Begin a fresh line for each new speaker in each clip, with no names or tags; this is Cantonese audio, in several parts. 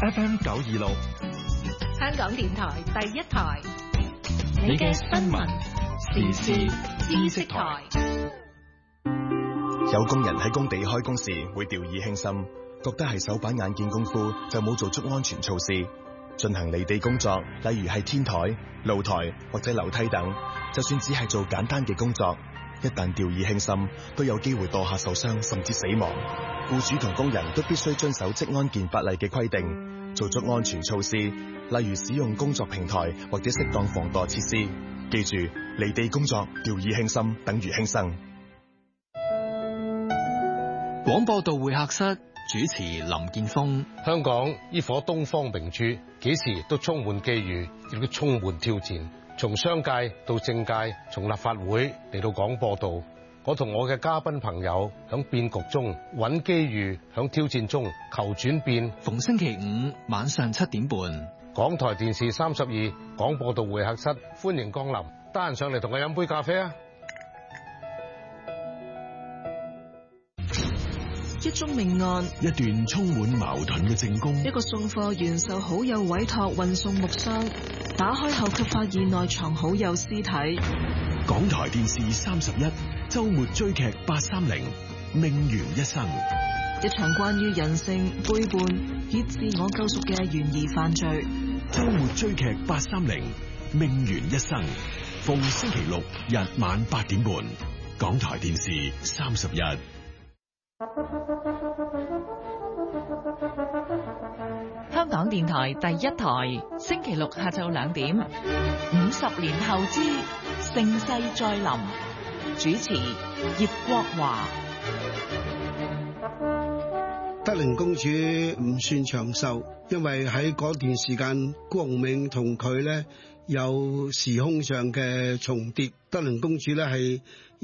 FM 926，
香港電台第一台，
你嘅新聞時事知識台。
有工人喺工地開工時會掉以輕心，覺得係手板眼見功夫，就冇做足安全措施。進行離地工作，例如係天台、露台或者樓梯等，就算只係做簡單嘅工作，一旦掉以輕心，都有機會墮下受傷甚至死亡。僱主同工人都必須遵守職安健法例嘅規定，做足安全措施，例如使用工作平台或者適當防墮設施。記住，離地工作掉以輕心等於輕生。
廣播道會客室主持林健鋒。
香港呢顆東方明珠，幾時都充滿機遇，亦都充滿挑戰。從商界到政界，從立法會嚟到廣播道，我同我嘅嘉賓朋友響變局中揾機遇，響挑戰中求轉變。
逢星期五晚上7點半，
港台電視32廣播道會客室，歡迎光臨。得閒上嚟同我飲杯咖啡啊！
一宗命案，
一段充滿矛盾嘅證供，
一個送貨員受好友委託運送木箱，打開後卻發現內藏好友屍體。
港台電視31周末追劇830命懸一生，
一場關於人性背叛以自我救贖嘅懸疑犯罪。
周末追劇830命懸一生，逢星期六日晚8點半，港台電視31。
香港電台第一台，星期六下晝2點，50年後之盛世再臨，主持葉國華。
德齡公主唔算長壽，因為喺嗰段時間，辜鴻銘同佢咧有時空上嘅重疊。德齡公主咧係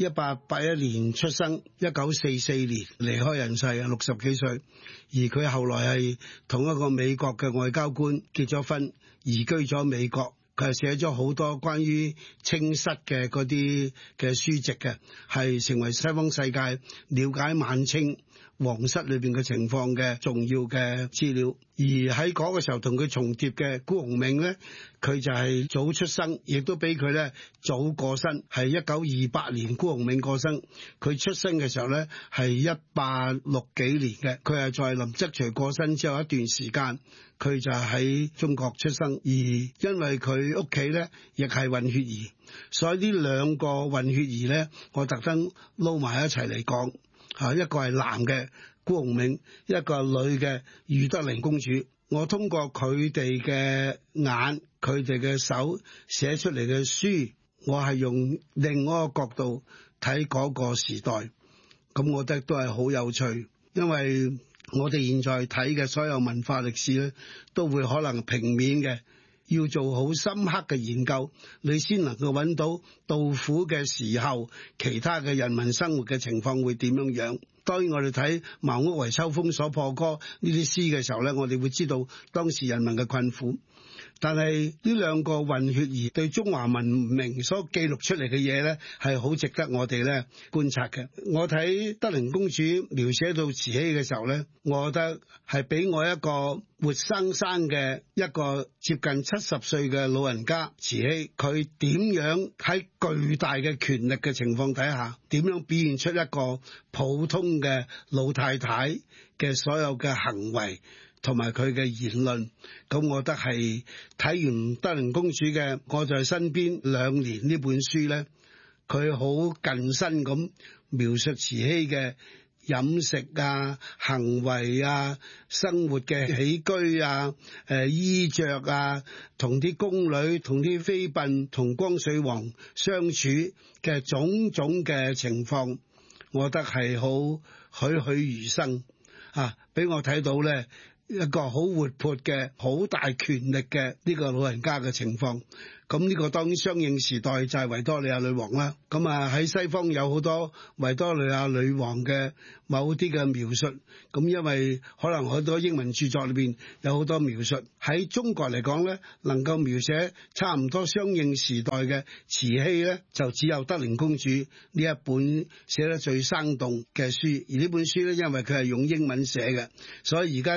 1881年出生，1944年離開人世，60幾歲。而佢後來係同一個美國嘅外交官結咗婚，移居咗美國。佢係寫咗好多關於清室嘅嗰啲嘅書籍嘅，係成為西方世界了解晚清皇室裏邊嘅情況嘅重要嘅資料。而喺嗰個時候同佢重疊嘅辜鴻銘咧，佢就係早出生，亦都比佢咧早過身，係1928年辜鴻銘過身。佢出生嘅時候咧係160幾年嘅，佢係在林則徐過身之後一段時間，佢就喺中國出生。而因為佢屋企咧亦係混血兒，所以呢兩個混血兒咧，我特登撈埋一齊嚟講。一個係男嘅辜鴻銘，一個係女嘅俞德齡公主。我通過佢哋嘅眼，佢哋嘅手寫出嚟嘅書，我係用另外一個角度睇嗰個時代，咁我覺得都係好有趣。因為我哋現在睇嘅所有文化歷史咧，都會可能平面嘅，要做好深刻嘅研究，你先能夠揾到杜甫嘅時候其他嘅人民生活嘅情況會點樣樣。當然我哋睇茅屋為秋風所破歌呢啲詩嘅時候咧，我哋會知道當時人民嘅困苦。但係呢兩個混血兒對中華文明所記錄出嚟嘅嘢咧，係好值得我哋咧觀察嘅。我睇德齡公主描寫到慈禧嘅時候咧，我覺得係俾我一個活生生嘅一個接近70歲嘅老人家慈禧，佢點樣喺巨大嘅權力嘅情況底下，點樣表現出一個普通嘅老太太嘅所有嘅行為同埋佢嘅言論。咁我覺得係睇完德齡公主嘅《我在身邊2年》呢本書咧，佢好近身咁描述慈禧嘅飲食啊、行為啊、生活嘅起居啊、衣着啊，同啲宮女、同啲妃嬪、同光緒皇相處嘅種種嘅情況，我覺得係好栩栩如生啊！俾我睇到咧一個好活潑嘅、好大權力嘅呢個老人家嘅情況。咁呢個當然相應時代就係維多利亞女王啦。咁喺西方有好多維多利亞女王嘅某啲嘅描述。咁因為可能好多英文著作裏邊有好多描述，喺中國嚟講咧，能夠描寫差唔多相應時代嘅慈禧咧，就只有德齡公主呢一本寫得最生動嘅書。而呢本書咧，因為佢係用英文寫嘅，所以而家譯翻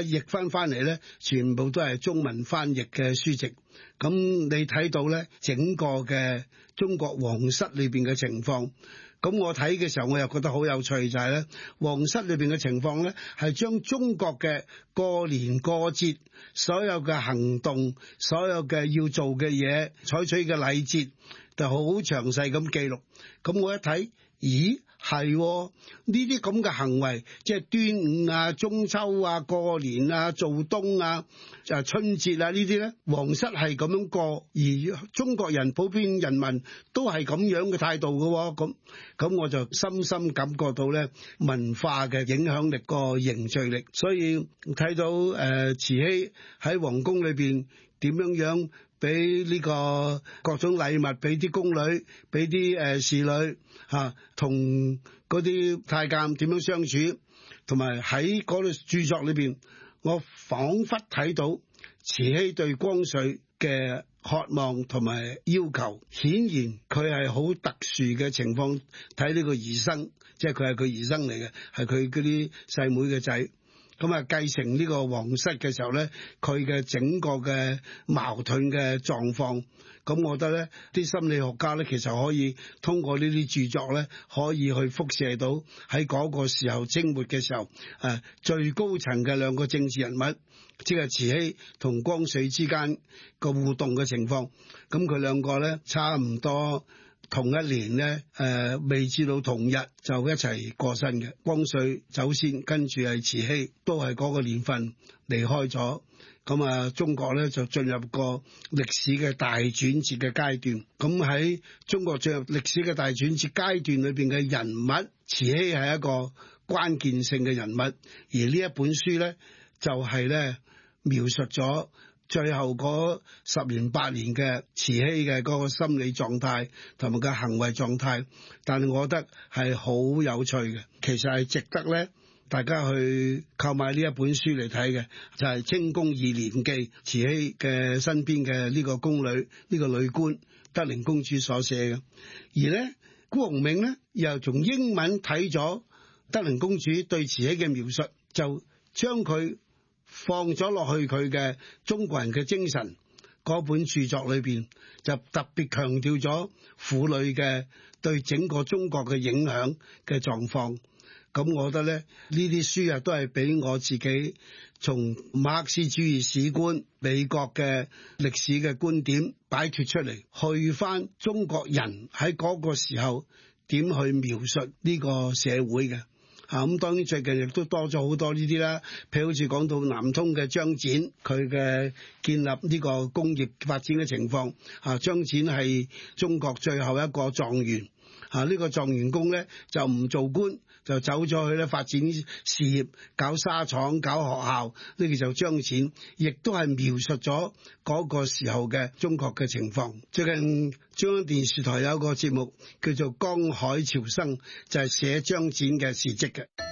翻嚟咧，全部都係中文翻譯嘅書籍。咁你睇到咧，整個嘅中國皇室裏邊嘅情況。咁我睇嘅時候，我又覺得好有趣，就係咧，皇室裏邊嘅情況咧，係將中國嘅過年過節所有嘅行動、所有嘅要做嘅嘢、採取嘅禮節，就好詳細咁記錄。咁我一睇，咦，係呢啲咁嘅行為，即係端午啊、中秋啊、過年啊、做冬啊、春節啊呢啲咧，皇室係咁樣過，而中國人普遍人民都係咁樣嘅態度嘅。咁我就深深感覺到咧，文化嘅影響力個凝聚力。所以睇到慈禧喺皇宮裏邊點樣俾呢個各種禮物俾啲宮女，俾啲侍女同嗰啲太監點樣相處，同埋喺嗰度著作裏邊，我彷彿睇到慈禧對光緒嘅渴望同埋要求。顯然佢係好特殊嘅情況，睇呢個兒生，即係佢係佢兒生嚟嘅，係佢嗰啲細妹嘅仔。咁啊，繼承呢個皇室嘅時候咧，佢嘅整個嘅矛盾嘅狀況，咁我覺得咧，啲心理學家咧，其實可以通過呢啲著作咧，可以去輻射到喺嗰個時候清末嘅時候，最高層嘅兩個政治人物，即係慈禧同光緒之間個互動嘅情況。咁佢兩個咧，差唔多同一年咧，未至到同日就一齊過身嘅。光緒走先，跟住係慈禧，都係嗰個年份離開咗。咁啊，中國咧就進入個歷史嘅大轉折嘅階段。咁喺中國進入歷史嘅大轉折階段裏邊嘅人物，慈禧係一個關鍵性嘅人物。而呢一本書咧，就係咧描述咗最後嗰10年8年嘅慈禧嘅嗰個心理狀態同埋個行為狀態，但係我覺得係好有趣嘅，其實係值得咧大家去購買呢一本書嚟睇嘅，就係《清宮2年記》，慈禧嘅身邊嘅呢個宮女，呢個女官德齡公主所寫嘅。而咧辜鴻銘咧又從英文睇咗德齡公主對慈禧嘅描述，就將佢放咗落去佢嘅中國人嘅精神嗰本著作裏邊，就特別強調咗婦女嘅對整個中國嘅影響嘅狀況。咁我覺得咧，呢啲書都係俾我自己從馬克思主義史觀、美國嘅歷史嘅觀點擺脫出嚟，去翻中國人喺嗰個時候點去描述呢個社會嘅。咁當然最近亦都多咗好多呢啲啦，譬如好似講到南通嘅張展，佢嘅建立呢個工業發展嘅情況。張展係中國最後一個狀元。呢個狀元公咧就唔做官，就走咗去咧發展事業，搞沙廠、搞學校，呢個就張展，亦都係描述咗嗰個時候嘅中國嘅情況。最近中央電視台有個節目叫做《江海潮生》，就係寫張展嘅事蹟嘅。